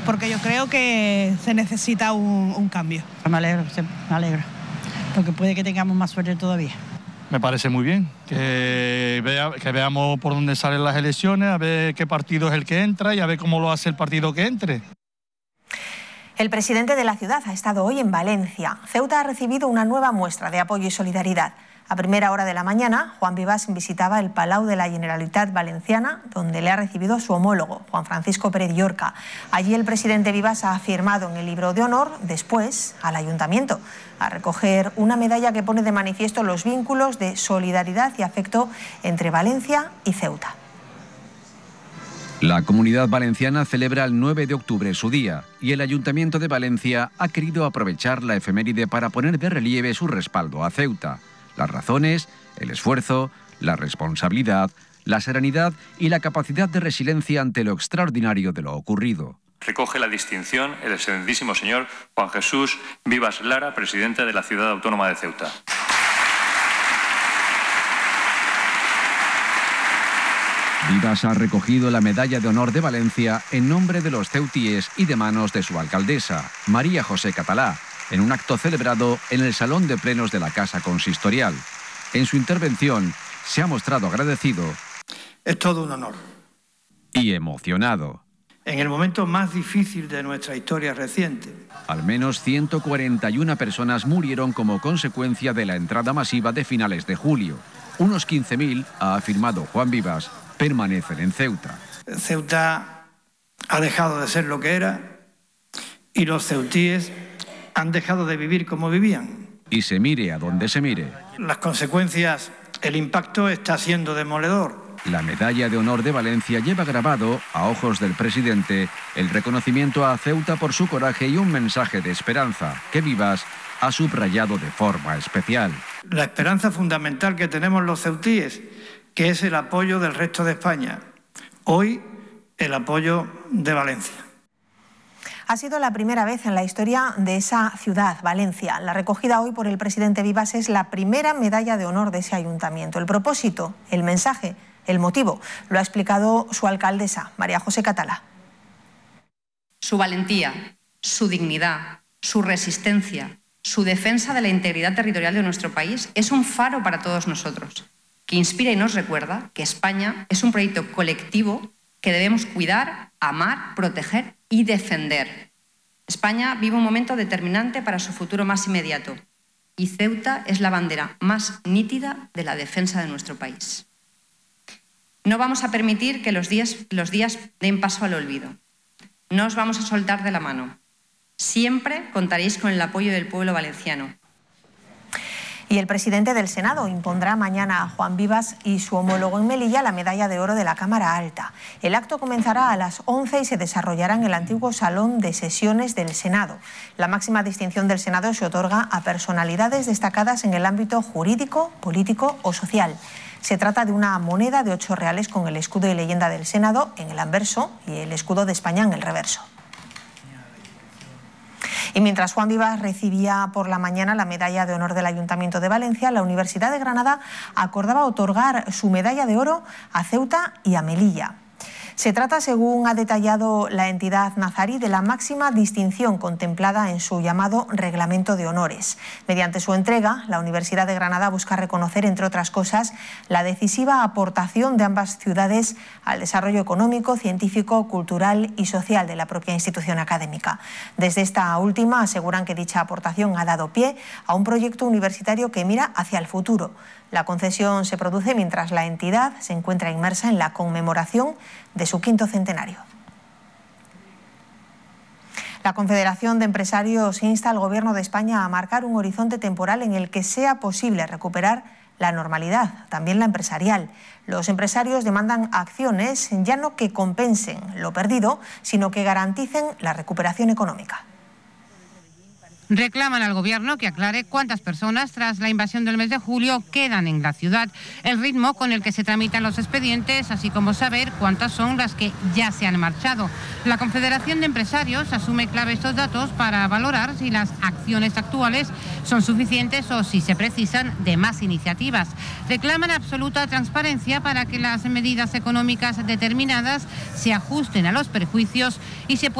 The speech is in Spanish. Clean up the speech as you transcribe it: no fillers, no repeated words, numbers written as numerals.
porque yo creo que se necesita un cambio. Me alegro, porque puede que tengamos más suerte todavía. Me parece muy bien que veamos por dónde salen las elecciones, a ver qué partido es el que entra y a ver cómo lo hace el partido que entre. El presidente de la ciudad ha estado hoy en Valencia. Ceuta ha recibido una nueva muestra de apoyo y solidaridad. A primera hora de la mañana, Juan Vivas visitaba el Palau de la Generalitat Valenciana, donde le ha recibido su homólogo, Juan Francisco Pérez Llorca. Allí el presidente Vivas ha firmado en el libro de honor, después al ayuntamiento, a recoger una medalla que pone de manifiesto los vínculos de solidaridad y afecto entre Valencia y Ceuta. La Comunidad Valenciana celebra el 9 de octubre su día y el Ayuntamiento de Valencia ha querido aprovechar la efeméride para poner de relieve su respaldo a Ceuta. Las razones, el esfuerzo, la responsabilidad, la serenidad y la capacidad de resiliencia ante lo extraordinario de lo ocurrido. Recoge la distinción el excelentísimo señor Juan Jesús Vivas Lara, presidente de la Ciudad Autónoma de Ceuta. Vivas ha recogido la Medalla de Honor de Valencia en nombre de los ceutíes y de manos de su alcaldesa, María José Catalá, en un acto celebrado en el Salón de Plenos de la Casa Consistorial. En su intervención se ha mostrado agradecido. Es todo un honor. Y emocionado. En el momento más difícil de nuestra historia reciente. Al menos 141 personas murieron como consecuencia de la entrada masiva de finales de julio. Unos 15.000, ha afirmado Juan Vivas, permanecen en Ceuta. Ceuta ha dejado de ser lo que era y los ceutíes han dejado de vivir como vivían. Y se mire a donde se mire. Las consecuencias, el impacto está siendo demoledor. La Medalla de Honor de Valencia lleva grabado, a ojos del presidente, el reconocimiento a Ceuta por su coraje y un mensaje de esperanza que Vivas ha subrayado de forma especial. La esperanza fundamental que tenemos los ceutíes, que es el apoyo del resto de España. Hoy, el apoyo de Valencia. Ha sido la primera vez en la historia de esa ciudad, Valencia. La recogida hoy por el presidente Vivas es la primera medalla de honor de ese ayuntamiento. El propósito, el mensaje, el motivo, lo ha explicado su alcaldesa, María José Catalá. Su valentía, su dignidad, su resistencia, su defensa de la integridad territorial de nuestro país es un faro para todos nosotros, que inspira y nos recuerda que España es un proyecto colectivo que debemos cuidar, amar, proteger y defender. España vive un momento determinante para su futuro más inmediato y Ceuta es la bandera más nítida de la defensa de nuestro país. No vamos a permitir que los días den paso al olvido. No os vamos a soltar de la mano. Siempre contaréis con el apoyo del pueblo valenciano. Y el presidente del Senado impondrá mañana a Juan Vivas y su homólogo en Melilla la medalla de oro de la Cámara Alta. El acto comenzará a las 11 y se desarrollará en el antiguo Salón de Sesiones del Senado. La máxima distinción del Senado se otorga a personalidades destacadas en el ámbito jurídico, político o social. Se trata de una moneda de 8 reales con el escudo y leyenda del Senado en el anverso y el escudo de España en el reverso. Y mientras Juan Vivas recibía por la mañana la medalla de honor del Ayuntamiento de Valencia, la Universidad de Granada acordaba otorgar su medalla de oro a Ceuta y a Melilla. Se trata, según ha detallado la entidad nazarí, de la máxima distinción contemplada en su llamado Reglamento de Honores. Mediante su entrega, la Universidad de Granada busca reconocer, entre otras cosas, la decisiva aportación de ambas ciudades al desarrollo económico, científico, cultural y social de la propia institución académica. Desde esta última aseguran que dicha aportación ha dado pie a un proyecto universitario que mira hacia el futuro. La concesión se produce mientras la entidad se encuentra inmersa en la conmemoración de su 5º centenario. La Confederación de Empresarios insta al Gobierno de España a marcar un horizonte temporal en el que sea posible recuperar la normalidad, también la empresarial. Los empresarios demandan acciones ya no que compensen lo perdido, sino que garanticen la recuperación económica. Reclaman al Gobierno que aclare cuántas personas tras la invasión del mes de julio quedan en la ciudad, el ritmo con el que se tramitan los expedientes, así como saber cuántas son las que ya se han marchado. La Confederación de Empresarios asume clave estos datos para valorar si las acciones actuales son suficientes o si se precisan de más iniciativas. Reclaman absoluta transparencia para que las medidas económicas determinadas se ajusten a los perjuicios y se